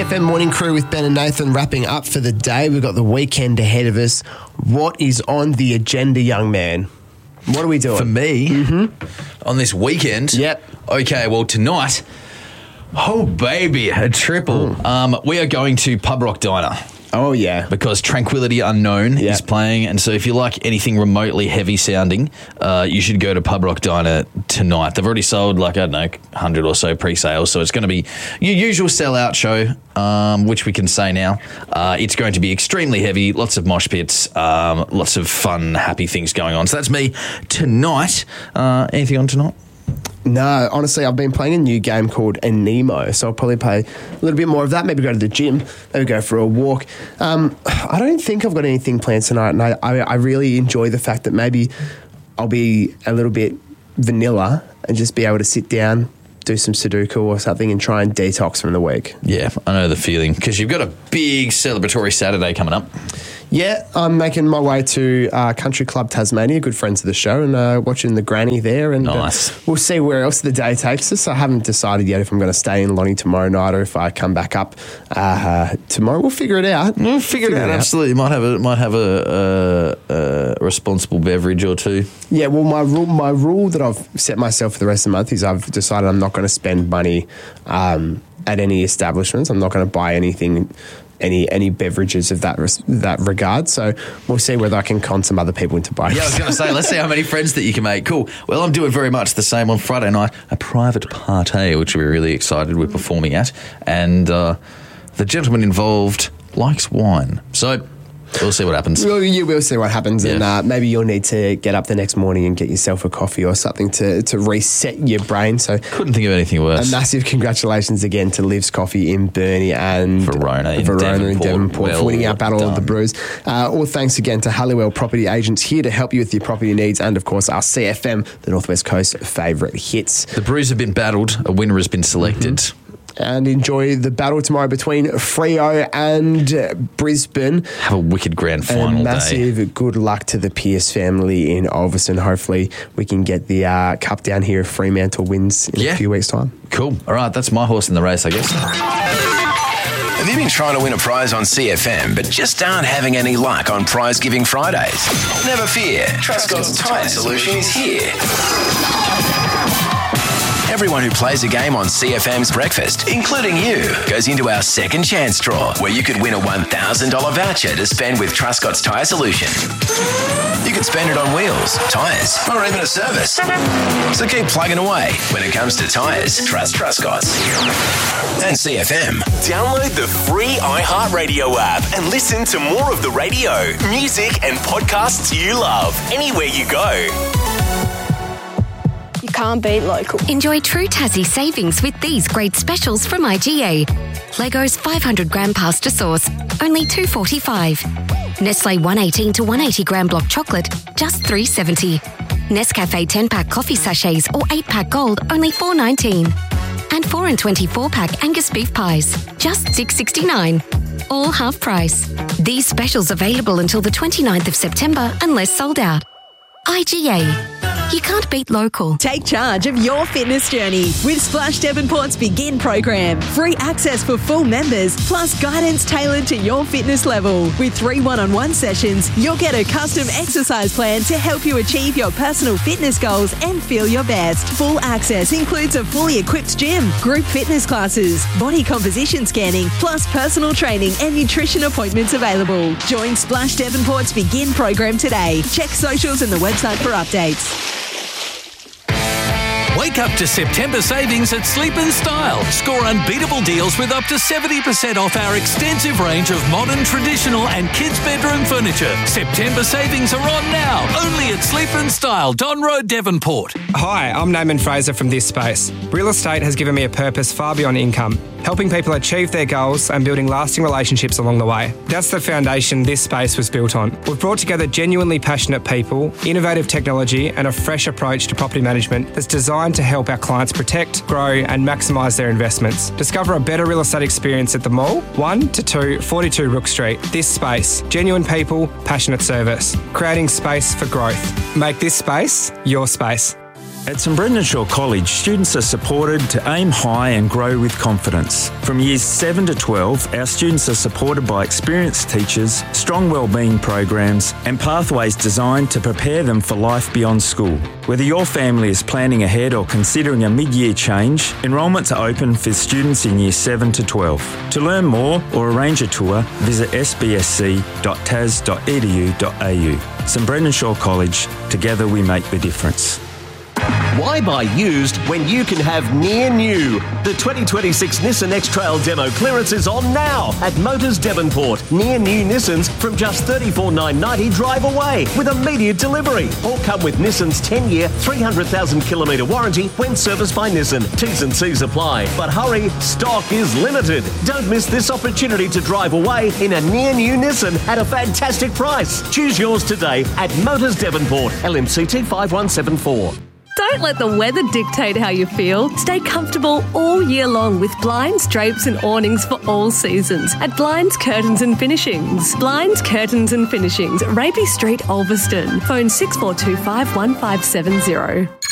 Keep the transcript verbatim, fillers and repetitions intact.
F M Morning Crew with Ben and Nathan wrapping up for the day. We've got the weekend ahead of us. What is on the agenda, young man? What are we doing? For me, mm-hmm. on this weekend? Yep. Okay, well, tonight, oh, baby, a triple. Mm. Um, we are going to Pub Rock Diner. Oh, yeah. Because Tranquility Unknown yep. is playing, and so if you like anything remotely heavy sounding, uh, you should go to Pub Rock Diner tonight. They've already sold, like, I don't know, one hundred or so pre-sales, so it's going to be your usual sellout show, um, which we can say now. Uh, it's going to be extremely heavy, lots of mosh pits, um, lots of fun, happy things going on. So that's me tonight. Uh, anything on tonight? No, honestly, I've been playing a new game called Anemo, so I'll probably play a little bit more of that, maybe go to the gym, maybe go for a walk. Um, I don't think I've got anything planned tonight, and I, I, I really enjoy the fact that maybe I'll be a little bit vanilla and just be able to sit down, do some Sudoku or something and try and detox from the week. Yeah, I know the feeling, because you've got a big celebratory Saturday coming up. Yeah, I'm making my way to uh, Country Club Tasmania, good friends of the show, and uh, watching the granny there. And nice. uh, we'll see where else the day takes us. I haven't decided yet if I'm going to stay in Lonnie tomorrow night or if I come back up uh, tomorrow. We'll figure it out. We'll figure, figure it out. out. Absolutely, might have a might have a, a, a responsible beverage or two. Yeah, well, my rule my rule that I've set myself for the rest of the month is I've decided I'm not going to spend money um, at any establishments. I'm not going to buy anything. Any any beverages of that res- that regard. So we'll see whether I can con some other people into buying. Yeah, I was going to say, let's see how many friends that you can make. Cool. Well, I'm doing very much the same on Friday night, a private party, which we're really excited we're performing at. And uh, the gentleman involved likes wine. So we'll see what happens. Well, you will see what happens, yeah. and uh, maybe you'll need to get up the next morning and get yourself a coffee or something to, to reset your brain. So couldn't think of anything worse. A massive congratulations again to Liv's Coffee in Burnie and Verona in Verona Devonport, in Devonport well for winning our battle done. of the Brews. Uh, all thanks again to Halliwell Property Agents, here to help you with your property needs, and of course our C F M, the Northwest Coast favourite hits. The Brews have been battled. A winner has been selected. Mm-hmm. And enjoy the battle tomorrow between Freo and uh, Brisbane. Have a wicked grand final and massive day. Good luck to the Pierce family in Ulverstone. Hopefully we can get the uh, cup down here if Fremantle wins in yeah. a few weeks' time. Cool. All right, that's my horse in the race, I guess. Have you been trying to win a prize on C F M but just aren't having any luck on Prize Giving Fridays? Never fear. Trustcott's Tyre Solution is here. Everyone who plays a game on C F M's Breakfast, including you, goes into our second chance draw, where you could win a one thousand dollars voucher to spend with Trustcott's Tyre Solution. You could spend it on wheels, tyres, or even a service. So keep plugging away. When it comes to tyres, trust Trustcott's. And C F M. Download the free iHeartRadio app and listen to more of the radio, music, and podcasts you love anywhere you go. You can't beat local. Enjoy true Tassie savings with these great specials from I G A. Leggo's five hundred gram pasta sauce, only two dollars forty-five. Nestle one eighteen to one eighty gram block chocolate, just three dollars seventy. Nescafe ten pack coffee sachets or eight pack gold, only four dollars nineteen. And four and twenty-four pack Angus beef pies, just six dollars sixty-nine. All half price. These specials available until the twenty-ninth of September unless sold out. I G A. You can't beat local. Take charge of your fitness journey with Splash Devonport's Begin program. Free access for full members, plus guidance tailored to your fitness level. With three one-on-one sessions, you'll get a custom exercise plan to help you achieve your personal fitness goals and feel your best. Full access includes a fully equipped gym, group fitness classes, body composition scanning, plus personal training and nutrition appointments available. Join Splash Devonport's Begin program today. Check socials and the website for updates. Wake up to September savings at Sleep and Style. Score unbeatable deals with up to seventy percent off our extensive range of modern, traditional and kids' bedroom furniture. September savings are on now, only at Sleep and Style, Don Road, Devonport. Hi, I'm Naaman Fraser from This Space. Real estate has given me a purpose far beyond income, helping people achieve their goals and building lasting relationships along the way. That's the foundation This Space was built on. We've brought together genuinely passionate people, innovative technology and a fresh approach to property management that's designed to help our clients protect, grow and maximise their investments. Discover a better real estate experience at the Mall, one to two forty-two Rook Street. This Space. Genuine people, passionate service. Creating space for growth. Make this space your space. At St Brendan Shaw College, students are supported to aim high and grow with confidence. From years seven to twelve, our students are supported by experienced teachers, strong wellbeing programs and pathways designed to prepare them for life beyond school. Whether your family is planning ahead or considering a mid-year change, enrolments are open for students in years seven to twelve. To learn more or arrange a tour, visit s b s c dot t a s dot e d u dot a u. St Brendan Shaw College, together we make the difference. Why buy used when you can have near new? The twenty twenty-six Nissan X-Trail demo clearance is on now at Motors Devonport. Near new Nissans from just thirty-four thousand nine hundred ninety drive away with immediate delivery. All come with Nissan's ten-year, three hundred thousand kilometre warranty when serviced by Nissan. T's and C's apply. But hurry, stock is limited. Don't miss this opportunity to drive away in a near new Nissan at a fantastic price. Choose yours today at Motors Devonport. L M C T five one seven four. Don't let the weather dictate how you feel. Stay comfortable all year long with blinds, drapes and awnings for all seasons at Blinds, Curtains and Finishings. Blinds, Curtains and Finishings, Rapey Street, Ulverston. Phone six four two five one five seven zero.